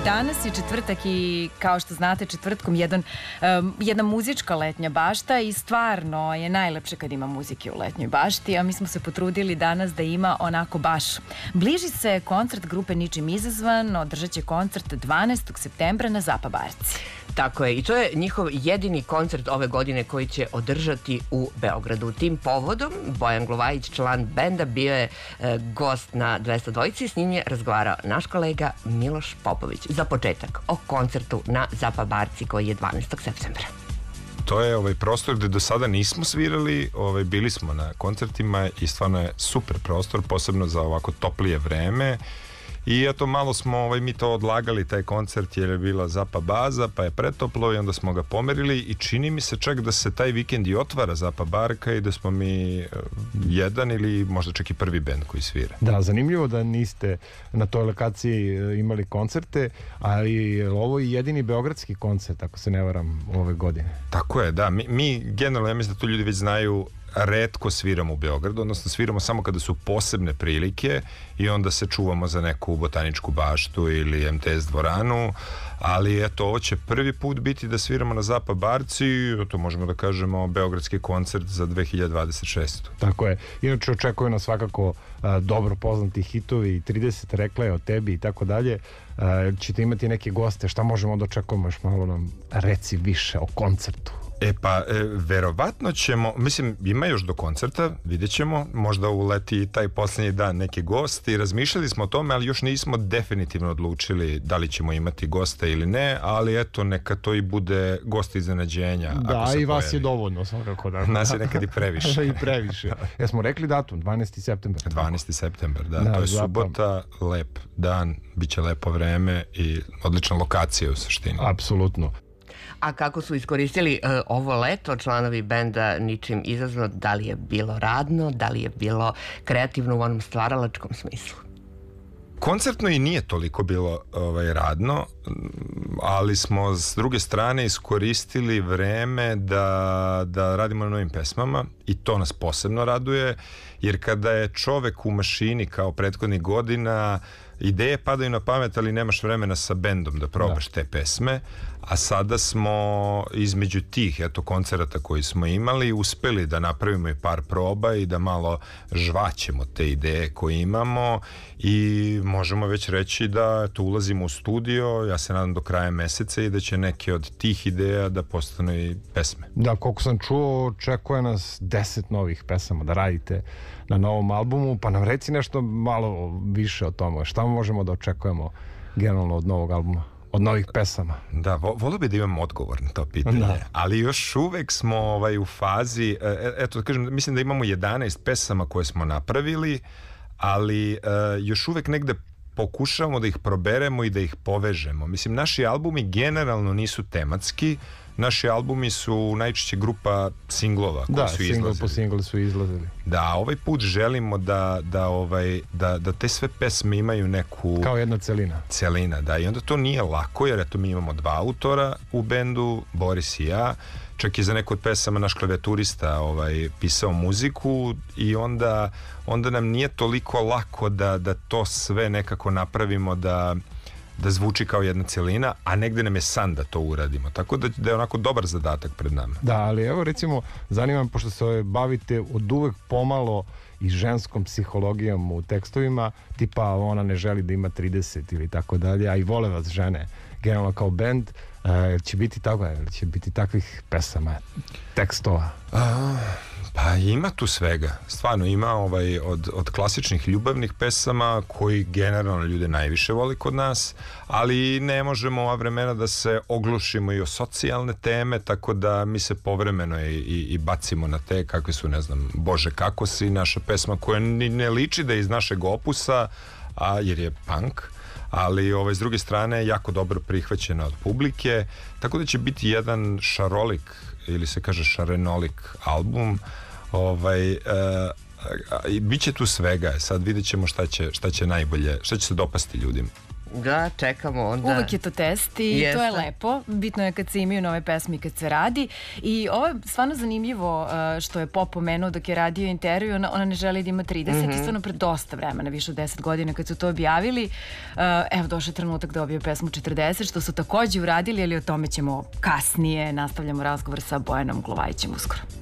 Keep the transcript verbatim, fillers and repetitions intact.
Danas je četvrtak i kao što znate četvrtkom jedan, um, jedna muzička letnja bašta i stvarno je najlepše kad ima muzike u letnjoj bašti, a mi smo se potrudili danas da ima onako baš. Bliži se koncert grupe Ničim izazvan, održat će koncert dvanaestog septembra na Zapa Barci. Tako je, i to je njihov jedini koncert ove godine koji će održati u Beogradu. Tim povodom Bojan Glovajić, član benda, bio je e, gost na dvesta dvojici, s njim je razgovarao naš kolega Miloš Popović. Za početak o koncertu na Zapa Barci koji je dvanaestog septembra. To je ovaj prostor gde do sada nismo svirali, ovaj, bili smo na koncertima i stvarno je super prostor, posebno za ovako toplije vreme. I eto, malo smo ovaj, mi to odlagali, taj koncert, jer je bila Zapa baza, pa je pretoplo i onda smo ga pomerili i čini mi se čak da se taj vikend i otvara Zapa Barka i da smo mi uh, jedan ili možda čak i prvi bend koji svira. Da, zanimljivo da niste na toj lokaciji imali koncerte, ali ovo je jedini beogradski koncert, ako se ne varam, ove godine. Tako je, da. Mi, mi generalno, ja mislim da to ljudi već znaju, retko sviramo u Beogradu, odnosno sviramo samo kada su posebne prilike i onda se čuvamo za neku botaničku baštu ili em te es dvoranu, ali eto, ovo će prvi put biti da sviramo na Zapa Barci, to možemo da kažemo beogradski koncert za dve hiljade dvadeset šeste. Tako je. Inače očekuju nas svakako a, dobro poznati hitovi, trideset rekla je o tebi i tako dalje. A, ćete imati neke goste, šta možemo da očekujemo, još malo nam reci više o koncertu. E pa, e, verovatno ćemo, mislim, ima još do koncerta, vidjet ćemo, možda uleti taj posljednji dan neki gost i razmišljali smo o tome, ali još nismo definitivno odlučili da li ćemo imati goste ili ne, ali eto, neka to i bude gost iznenađenja. Da, ako se i vas pojavi. Je dovoljno, svakako da. Nas je nekad i previše. I previše. Ja smo rekli datum, dvanaesti septembar. dvanaesti septembar, da, da to je Zapa. Subota, lep dan, bit će lepo vreme i odlična lokacija u suštini. Apsolutno. A kako su iskoristili uh, ovo leto članovi benda Ničim izazvan, da li je bilo radno, da li je bilo kreativno u onom stvaralačkom smislu? Koncertno i nije toliko bilo ovaj, radno, ali smo s druge strane iskoristili vreme da, da radimo na novim pesmama i to nas posebno raduje, jer kada je čovek u mašini kao prethodnih godina, ideje padaju na pamet, ali nemaš vremena sa bendom da probaš da. te pesme, a sada smo između tih eto koncerata koji smo imali uspeli da napravimo i par proba i da malo žvaćemo te ideje koje imamo i možemo već reći da eto, ulazimo u studio, ja se nadam do kraja meseca i da će neke od tih ideja da postanu i pesme. Da, koliko sam čuo, očekuje nas deset novih pesama da radite na novom albumu, pa nam reci nešto malo više o tome. Šta možemo da očekujemo generalno od novog albuma? Od novih pesama. Da, vo, volio bi da imam odgovor na to pitanje, da. Ali još uvek smo ovaj, u fazi, e, eto, kažem, mislim da imamo jedanaest pesama koje smo napravili, ali e, još uvek negde pokušavamo da ih proberemo i da ih povežemo. Mislim, naši albumi generalno nisu tematski, naši albumi su najčešće grupa singlova koji da, su izlazili. Da, single po single su izlazili. Da, ovaj put želimo da, da, ovaj, da, da te sve pesme imaju neku... Kao jedna celina. Celina, da. I onda to nije lako, jer eto mi imamo dva autora u bendu, Boris i ja. Čak i za neku od pesama naš klavijaturista ovaj, pisao muziku i onda, onda nam nije toliko lako da, da to sve nekako napravimo da... da zvuči kao jedna celina, a negde nam je san da to uradimo. Tako da, da je onako dobar zadatak pred nama. Da, ali evo recimo, zanimam, pošto se bavite od uvek pomalo i ženskom psihologijom u tekstovima, tipa ona ne želi da ima trideset ili tako dalje, a i vole vas žene, generalno kao bend, e, će biti tako, će biti takvih pesama, tekstova? A, pa ima tu svega. Stvarno ima ovaj, od, od klasičnih ljubavnih pesama koji generalno ljude najviše voli kod nas, ali ne možemo ova vremena da se oglušimo i o socijalne teme, tako da mi se povremeno i, i, i bacimo na te kakve su, ne znam, Bože kako si, naša pesma koja ni ne liči da je iz našeg opusa, a, jer je punk, ali ovaj, s druge strane jako dobro prihvaćena od publike, tako da će biti jedan šarolik ili se kaže šarenolik album, ovaj, e, i bit će tu svega, sad vidjet ćemo šta će, šta će najbolje, šta će se dopasti ljudima. Da, čekamo onda. Uvek je to test i Jeste. to je lepo. Bitno je kad se imaju nove pesme i kad se radi. I ovo je stvarno zanimljivo uh, što je Pop pomenuo dok je radio intervju. Ona, ona ne želi da ima trideset mm-hmm. i stvarno pred dosta vremena, više od deset godina kad su to objavili. Uh, evo, došao trenutak da objavi pesmu četrdeset, što su takođe uradili, ali o tome ćemo kasnije. Nastavljamo razgovor sa Bojanom Glovajićem uskoro.